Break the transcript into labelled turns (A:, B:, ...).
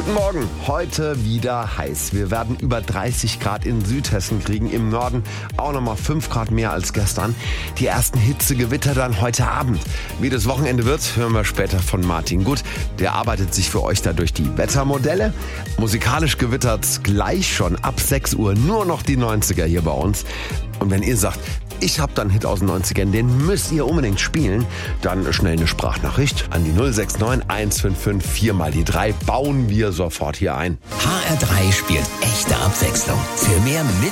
A: Guten Morgen. Heute wieder heiß. Wir werden über 30 Grad in Südhessen kriegen. Im Norden auch nochmal 5 Grad mehr als gestern. Die ersten Hitzegewitter dann heute Abend. Wie das Wochenende wird, hören wir später von Martin Gut. Der arbeitet sich für euch da durch die Wettermodelle. Musikalisch gewittert's gleich schon ab 6 Uhr. Nur noch die 90er hier bei uns. Und wenn ihr sagt, ich hab da einen Hit aus den 90ern, den müsst ihr unbedingt spielen, dann schnell eine Sprachnachricht an die 069 155 4 mal die 3 bauen wir sofort hier ein.
B: HR3 spielt echte Abwechslung. Für mehr mit